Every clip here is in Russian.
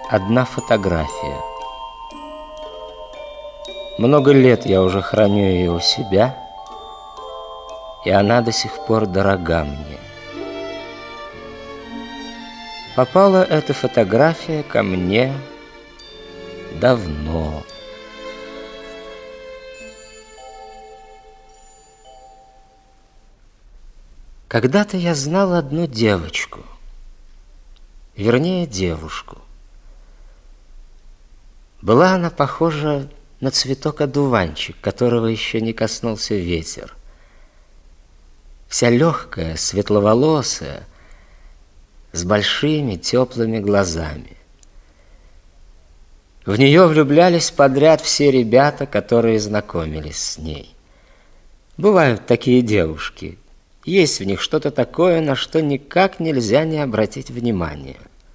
Одна фотография. Много лет я уже храню ее у себя, и она до сих пор дорога мне. Попала эта фотография ко мне давно. Когда-то я знал одну девочку, вернее, девушку. Была она похожа на цветок-одуванчик, которого еще не коснулся ветер. Вся легкая, светловолосая, с большими теплыми глазами. В нее влюблялись подряд все ребята, которые знакомились с ней. Бывают такие девушки. Есть в них что-то такое, на что никак нельзя не обратить внимания.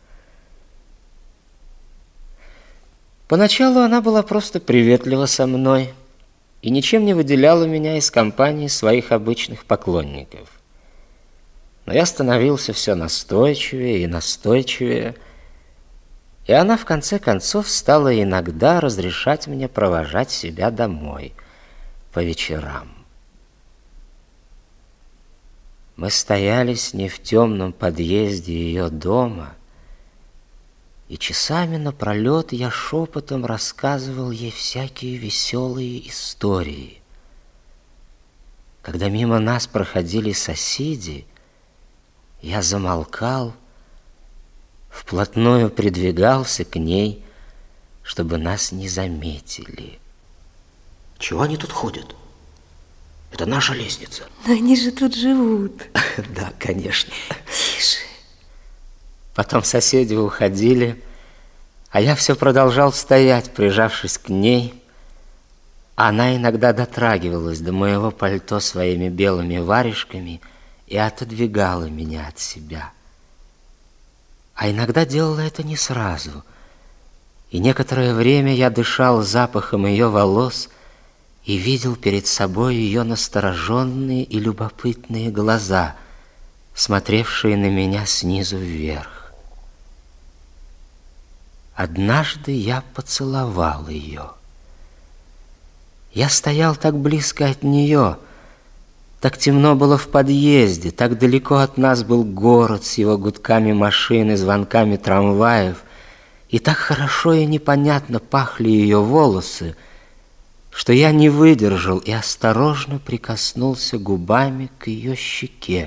Поначалу она была просто приветлива со мной и ничем не выделяла меня из компании своих обычных поклонников. Но я становился все настойчивее и настойчивее, и она в конце концов стала иногда разрешать мне провожать себя домой по вечерам. Мы стояли с ней в темном подъезде ее дома, и часами напролет я шепотом рассказывал ей всякие веселые истории. Когда мимо нас проходили соседи, я замолкал, вплотную придвигался к ней, чтобы нас не заметили. Чего они тут ходят? Это наша лестница. Но они же тут живут. Да, конечно. Тише. Потом соседи уходили, а я все продолжал стоять, прижавшись к ней. Она иногда дотрагивалась до моего пальто своими белыми варежками и отодвигала меня от себя. А иногда делала это не сразу, и некоторое время я дышал запахом ее волос и видел перед собой ее настороженные и любопытные глаза, смотревшие на меня снизу вверх. Однажды я поцеловал ее. Я стоял так близко от нее, так темно было в подъезде, так далеко от нас был город с его гудками машин и звонками трамваев, и так хорошо и непонятно пахли ее волосы, что я не выдержал и осторожно прикоснулся губами к ее щеке.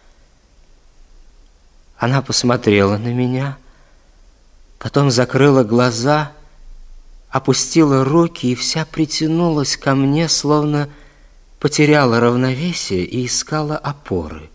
Она посмотрела на меня, потом закрыла глаза, опустила руки и вся притянулась ко мне, словно потеряла равновесие и искала опоры.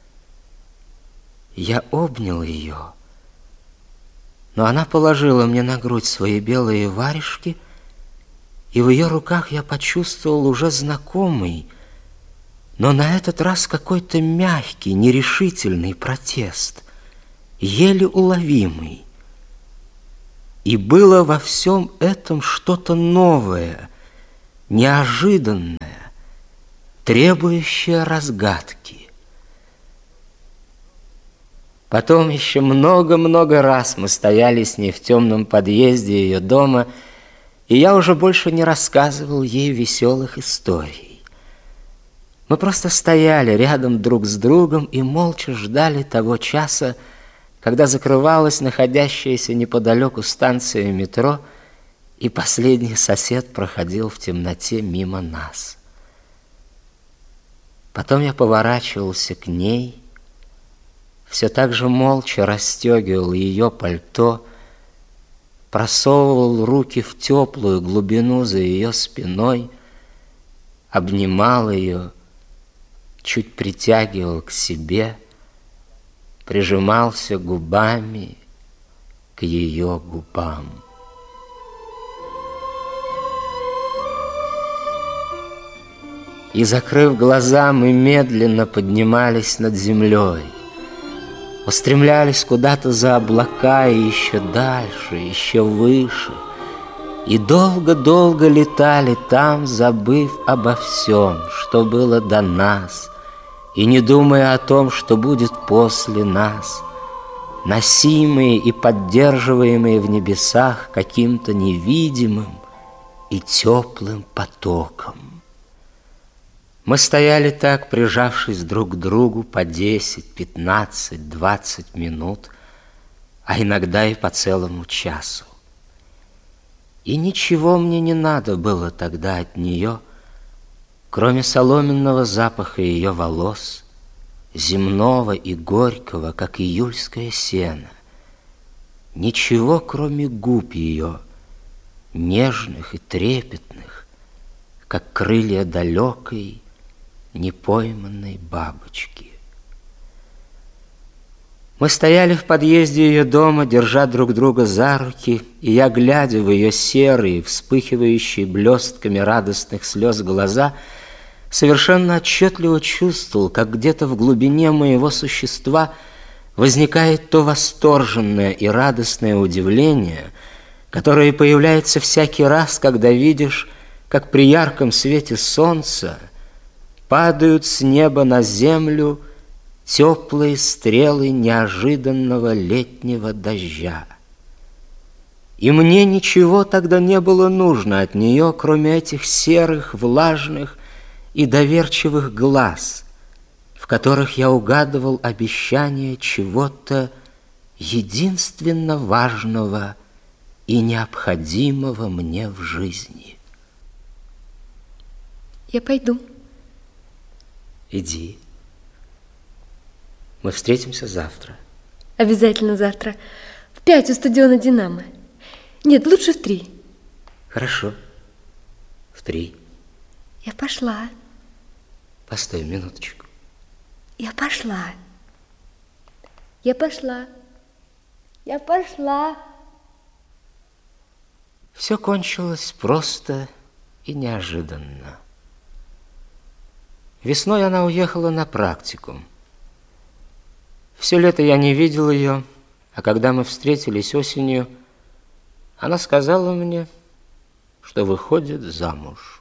Я обнял ее, но она положила мне на грудь свои белые варежки, и в ее руках я почувствовал уже знакомый, но на этот раз какой-то мягкий, нерешительный протест, еле уловимый. И было во всем этом что-то новое, неожиданное, требующее разгадки. Потом еще много-много раз мы стояли с ней в темном подъезде ее дома, и я уже больше не рассказывал ей веселых историй. Мы просто стояли рядом друг с другом и молча ждали того часа, когда закрывалась находящаяся неподалеку станция метро, и последний сосед проходил в темноте мимо нас. Потом я поворачивался к ней, все так же молча расстегивал ее пальто, просовывал руки в теплую глубину за ее спиной, обнимал ее, чуть притягивал к себе, прижимался губами к ее губам. И, закрыв глаза, мы медленно поднимались над землей, устремлялись куда-то за облака и еще дальше, еще выше, и долго-долго летали там, забыв обо всем, что было до нас, и не думая о том, что будет после нас. носимые и поддерживаемые в небесах каким-то невидимым и теплым потоком. Мы стояли так, прижавшись друг к другу по 10, 15, 20 минут, а иногда и по целому часу. И ничего мне не надо было тогда от нее, кроме соломенного запаха ее волос, земного и горького, как июльское сено. Ничего, кроме губ ее, нежных и трепетных, как крылья далекой, непойманной бабочки. Мы стояли в подъезде ее дома, держа друг друга за руки, и я, глядя в ее серые, вспыхивающие блестками радостных слез глаза, совершенно отчетливо чувствовал, как где-то в глубине моего существа возникает то восторженное и радостное удивление, которое появляется всякий раз, когда видишь, как при ярком свете солнца падают с неба на землю теплые стрелы неожиданного летнего дождя. И мне ничего тогда не было нужно от нее, кроме этих серых, влажных и доверчивых глаз, в которых я угадывал обещание чего-то единственно важного и необходимого мне в жизни. Я пойду. Иди. Мы встретимся завтра. Обязательно завтра. В 5 у стадиона «Динамо». Нет, лучше в 3. Хорошо. В 3. Я пошла. Постой минуточку. Я пошла. Я пошла. Я пошла. Все кончилось просто и неожиданно. Весной она уехала на практику. Все лето я не видел ее, а когда мы встретились осенью, она сказала мне, что выходит замуж.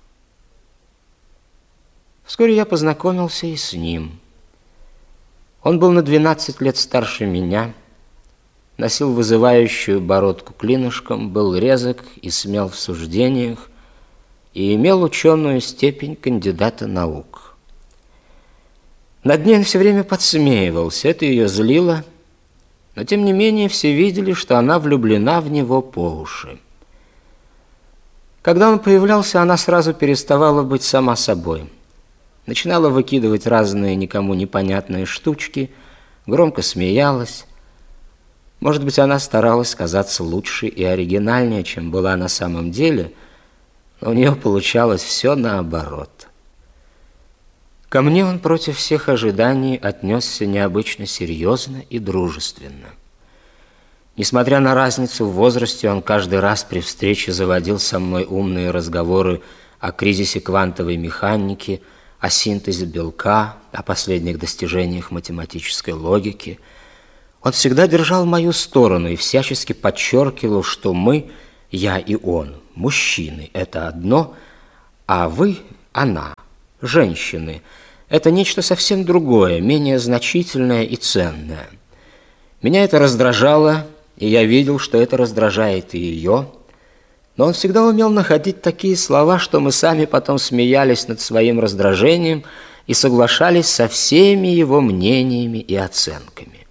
Вскоре я познакомился и с ним. Он был на 12 лет старше меня, носил вызывающую бородку клинышком, был резок и смел в суждениях и имел ученую степень кандидата наук. Над ней он все время подсмеивался, это ее злило, но тем не менее все видели, что она влюблена в него по уши. Когда он появлялся, она сразу переставала быть сама собой. Начинала выкидывать разные никому непонятные штучки, громко смеялась. Может быть, она старалась казаться лучше и оригинальнее, чем была на самом деле, но у нее получалось все наоборот. Ко мне он против всех ожиданий отнесся необычно серьезно и дружественно. Несмотря на разницу в возрасте, он каждый раз при встрече заводил со мной умные разговоры о кризисе квантовой механики, о синтезе белка, о последних достижениях математической логики. Он всегда держал мою сторону и всячески подчеркивал, что мы, я и он, мужчины, это одно, а вы, она, женщины, это нечто совсем другое, менее значительное и ценное. Меня это раздражало, и я видел, что это раздражает и ее, но он всегда умел находить такие слова, что мы сами потом смеялись над своим раздражением и соглашались со всеми его мнениями и оценками.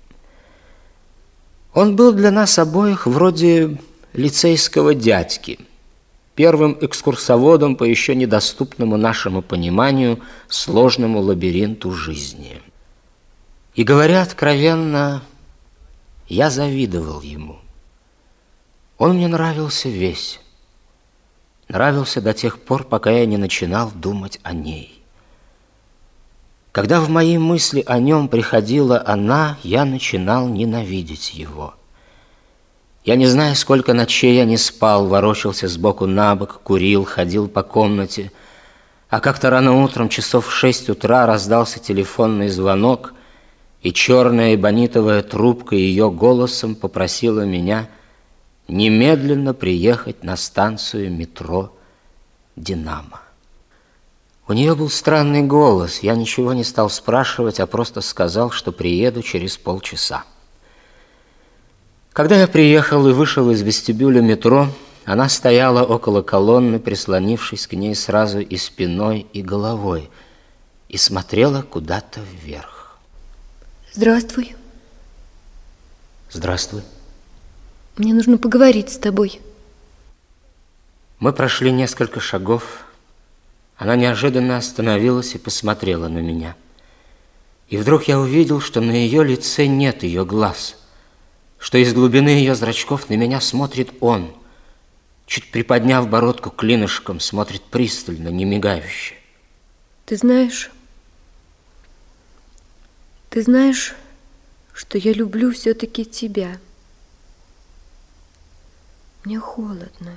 Он был для нас обоих вроде лицейского дядьки, первым экскурсоводом по еще недоступному нашему пониманию сложному лабиринту жизни. И, говоря откровенно, я завидовал ему. Он мне нравился весь. Нравился до тех пор, пока я не начинал думать о ней. Когда в мои мысли о нем приходила она, я начинал ненавидеть его. Я не знаю, сколько ночей я не спал, ворочался сбоку на бок, курил, ходил по комнате. А как-то рано утром, часов в 6 утра, раздался телефонный звонок, и черная эбонитовая трубка ее голосом попросила меня немедленно приехать на станцию метро «Динамо». У нее был странный голос. Я ничего не стал спрашивать, а просто сказал, что приеду через полчаса. Когда я приехал и вышел из вестибюля метро, она стояла около колонны, прислонившись к ней сразу и спиной, и головой, и смотрела куда-то вверх. Здравствуй. Здравствуй. Мне нужно поговорить с тобой. Мы прошли несколько шагов. Она неожиданно остановилась и посмотрела на меня. И вдруг я увидел, что на ее лице нет ее глаз, что из глубины ее зрачков на меня смотрит он, чуть приподняв бородку клинышком, смотрит пристально, не мигающе. Ты знаешь, что я люблю все-таки тебя. Мне холодно.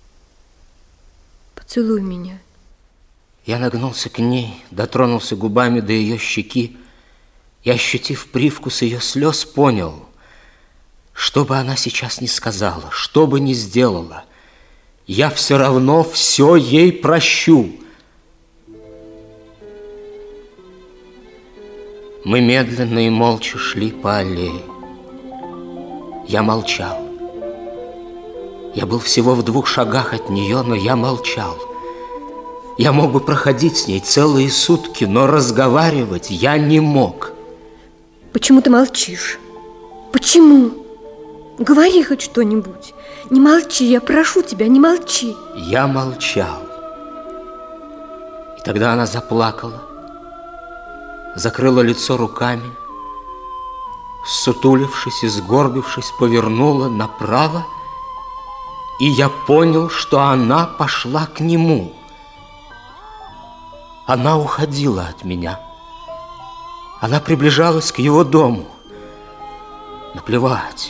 Поцелуй меня. Я нагнулся к ней, дотронулся губами до ее щеки и, ощутив привкус ее слез, понял, что бы она сейчас ни сказала, что бы ни сделала, я все равно все ей прощу. Мы медленно и молча шли по аллее. Я молчал. Я был всего в 2 шагах от нее, но я молчал. Я мог бы проходить с ней целые сутки, но разговаривать я не мог. Почему ты молчишь? Почему? Говори хоть что-нибудь. Не молчи, я прошу тебя, не молчи. Я молчал. И тогда она заплакала, закрыла лицо руками, ссутулившись и сгорбившись, повернула направо, и я понял, что она пошла к нему. Она уходила от меня. Она приближалась к его дому. Наплевать.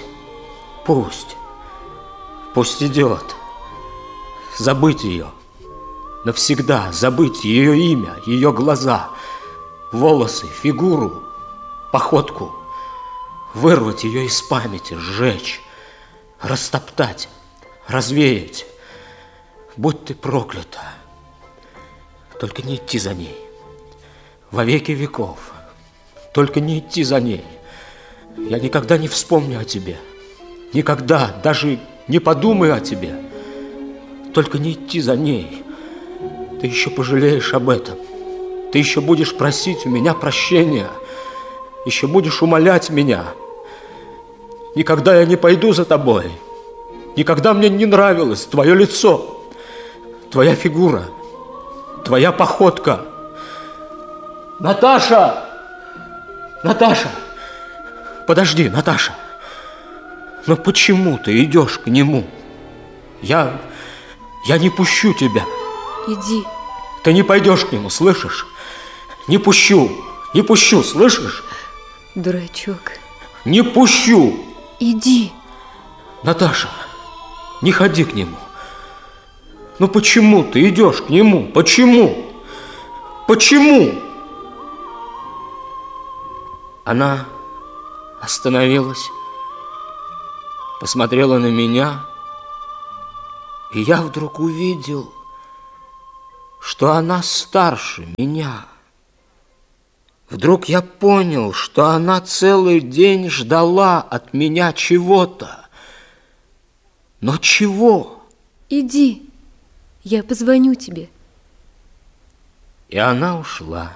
Пусть идет. Забыть ее. Навсегда забыть ее имя, ее глаза, волосы, фигуру, походку. Вырвать ее из памяти, сжечь, растоптать, развеять. Будь ты проклята. Только не идти за ней. Во веки веков. Только не идти за ней. Я никогда не вспомню о тебе. Никогда, даже не подумаю о тебе. Только не идти за ней. Ты еще пожалеешь об этом. Ты еще будешь просить у меня прощения. Еще будешь умолять меня. Никогда я не пойду за тобой. Никогда мне не нравилось твое лицо, твоя фигура, твоя походка. Наташа! Наташа! Подожди, Наташа! Но почему ты идешь к нему? Я не пущу тебя. Иди. Ты не пойдешь к нему, слышишь? Не пущу, слышишь? Дурачок. Не пущу. Иди. Наташа, не ходи к нему. Ну почему ты идешь к нему? Почему? Почему? Она остановилась, посмотрела на меня, и я вдруг увидел, что она старше меня. Вдруг я понял, что она целый день ждала от меня чего-то. Но чего? Иди, я позвоню тебе. И она ушла.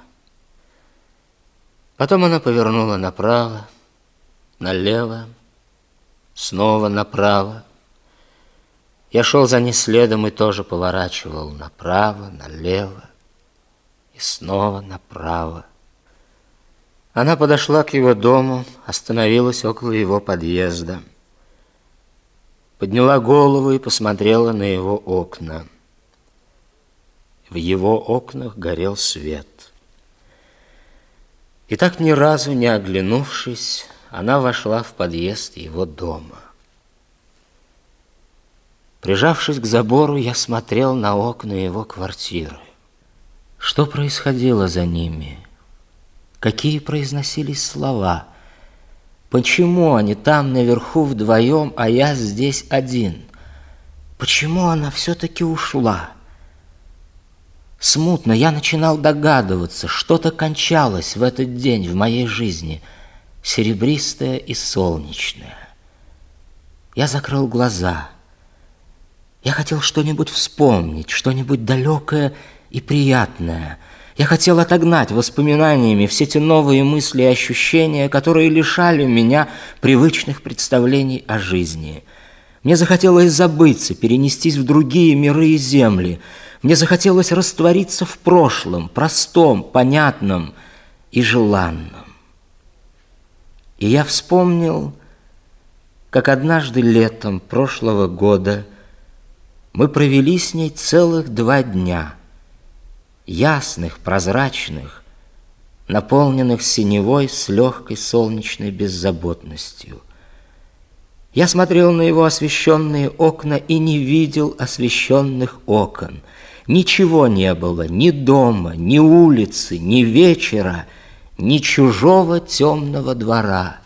Потом она повернула направо, налево, снова направо. Я шел за ней следом и тоже поворачивал направо, налево и снова направо. Она подошла к его дому, остановилась около его подъезда. Подняла голову и посмотрела на его окна. В его окнах горел свет. И так ни разу не оглянувшись, она вошла в подъезд его дома. Прижавшись к забору, я смотрел на окна его квартиры. Что происходило за ними? Какие произносились слова? Почему они там наверху вдвоем, а я здесь один? Почему она все-таки ушла? Смутно я начинал догадываться, что-то кончалось в этот день в моей жизни, серебристое и солнечное. Я закрыл глаза. Я хотел что-нибудь вспомнить, что-нибудь далекое и приятное. Я хотел отогнать воспоминаниями все те новые мысли и ощущения, которые лишали меня привычных представлений о жизни. Мне захотелось забыться, перенестись в другие миры и земли. Мне захотелось раствориться в прошлом, простом, понятном и желанном. И я вспомнил, как однажды летом прошлого года мы провели с ней целых 2 дня, ясных, прозрачных, наполненных синевой с легкой солнечной беззаботностью. Я смотрел на его освещенные окна и не видел освещенных окон. Ничего не было, ни дома, ни улицы, ни вечера, ни чужого темного двора.